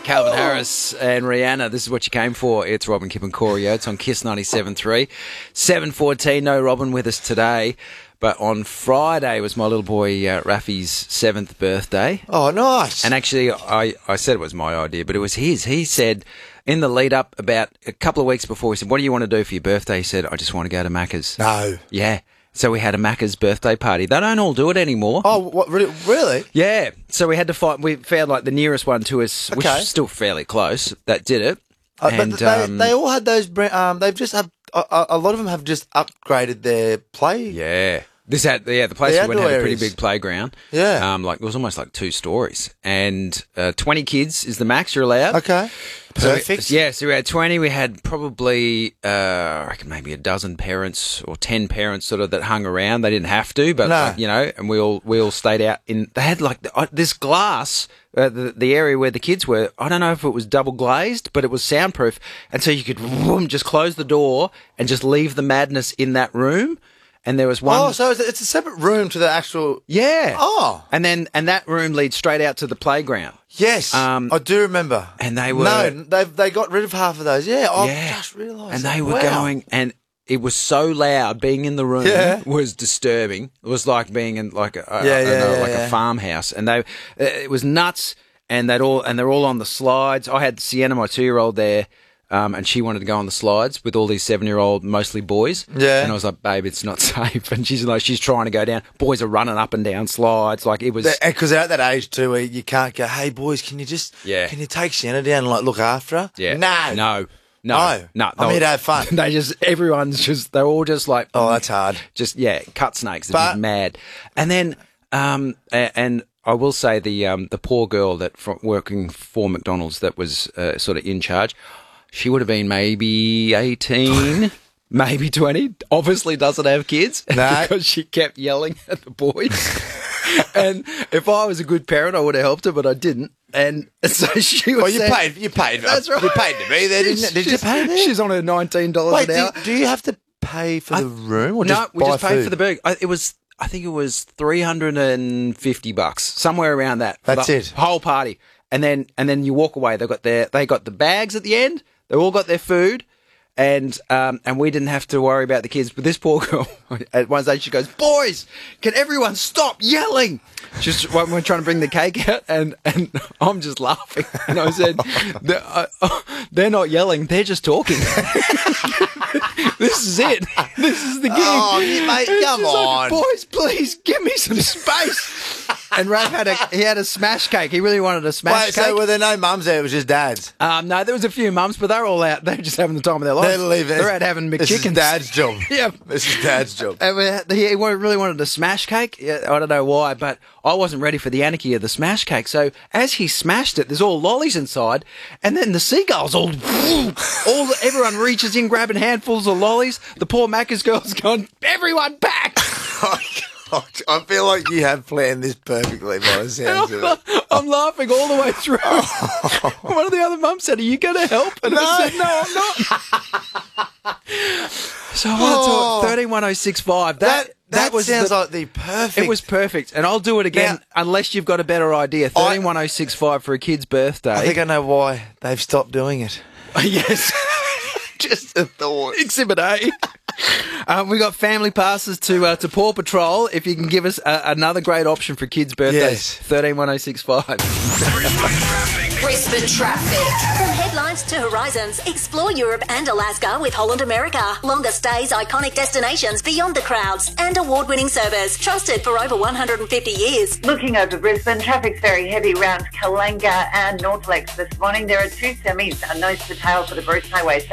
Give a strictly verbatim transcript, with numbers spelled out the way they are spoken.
Calvin Harris and Rihanna, this is what you came for. It's Robin, Kip and Corey Oates on Kiss ninety-seven point three. seven fourteen, no Robin with us today. But on Friday was my little boy uh, Rafi's seventh birthday. Oh, nice. And actually, I, I said it was my idea, but it was his. He said in the lead up about a couple of weeks before, he said, what do you want to do for your birthday? He said, I just want to go to Macca's. No. Yeah. So we had a Macca's birthday party. They don't all do it anymore. Oh, what? Really? really? Yeah. So we had to fight. We found like the nearest one to us, which Okay. is still fairly close, that did it. Uh, and but they, um, they all had those. bra- Um, they've just have a, a lot of them have just upgraded their play. yeah. This had yeah the place The we went had a outdoor pretty areas. big playground. Yeah. Um, like it was almost like two stories, and uh, twenty kids is the max you're allowed. Okay. So we- Perfect. yeah, so we had twenty. We had probably, uh, I reckon maybe a dozen parents or ten parents sort of that hung around. They didn't have to, but No. like, you know, and we all we all stayed out in. They had like the, uh, this glass, uh, the the area where the kids were. I don't know if it was double glazed, but it was soundproof, and so you could vroom, just close the door and just leave the madness in that room. And there was one. Oh, so it's a, it's a separate room to the actual. Yeah. Oh. And then and that room leads straight out to the playground. Yes, Um, I do remember. and they were- no, they they got rid of half of those. Yeah, I Yeah. just realised. And that. they were Wow. going, and it was so loud. Being in the room Yeah. was disturbing. It was like being in like a, a- Yeah, I yeah, don't know, yeah, like yeah. a farmhouse, and they it was nuts. And they'd all and they're all on the slides. I had Sienna, my two year old, there. Um, and she wanted to go on the slides with all these seven-year-old, mostly boys. Yeah. And I was like, babe, it's not safe. And she's like, she's trying to go down. Boys are running up and down slides. Like, it was... Because they're at that age too where you can't go, hey, boys, can you just, Yeah. can you take Sienna down and, like, look after her? Yeah. No. No. No. No. No. I'm here to have fun. They just, everyone's just, they're all just like... Oh, that's hard. Just, yeah, cut snakes. They're But- just mad. And then, um, a- and I will say the um, the poor girl that from working for McDonald's that was uh, sort of in charge, she would have been maybe eighteen, maybe twenty. Obviously doesn't have kids No. because she kept yelling at the boys. And if I was a good parent, I would have helped her, but I didn't. And so she was Well, you saying- paid, you paid, That's right. you paid to be there, didn't you? Did you She's- pay there? She's on her nineteen dollars Wait, an hour. do, do you have to pay for the room or no, just we buy just paid food? for the burger. I, it was, I think it was three hundred and fifty bucks, somewhere around that. for That's the it. Whole party, and then and then you walk away. They got their, they got the bags at the end. They all got their food, and um, and we didn't have to worry about the kids. But this poor girl, at one stage, she goes, "Boys, can everyone stop yelling?" Just when we're trying to bring the cake out, and, and I'm just laughing. And I said, they're, uh, they're not yelling, they're just talking. This is it. This is the gig. Oh, you- mate, And come she's like, on. boys, please give me some space. And Raph had a he had a smash cake. He really wanted a smash Wait, cake. so were there no mums there? It was just dads. um, no, there was a few mums, but they're all out. They're just having the time of their lives. They're leaving. They're out having This is McChickens. dad's job. Yeah. This is dad's job. And we had- he wa- really wanted a smash cake. Yeah, I don't know why, but I wasn't ready for the anarchy of the smash cake. So as he smashed it, there's all lollies inside, and then the seagulls all, all everyone reaches in grabbing handfuls of lollies. The poor Macca's girl's gone, everyone back. Oh, God. I feel like you have planned this perfectly by the sounds of it. I'm laughing all the way through. One of the other mums said, "Are you going to help?" And I said, "No, I'm not." So I Oh. thought thirteen one oh six five. That That, that, was sounds the- like the perfect. It was perfect, and I'll do it again Now- unless you've got a better idea. Thirteen one oh six five for a kid's birthday. I think I know why they've stopped doing it. yes, Just a thought. Exhibit A. Um, we got family passes to uh, to Paw Patrol. If you can give us uh, another great option for kids' birthdays, Yes. thirteen one oh six five. Brisbane traffic. From headlines to horizons, explore Europe and Alaska with Holland America. Longer stays, iconic destinations beyond the crowds, and award-winning service trusted for over one hundred fifty years. Looking over Brisbane, traffic's very heavy around Kalanga and North Lakes this morning. There are two semis, a nose to tail for the Bruce Highway.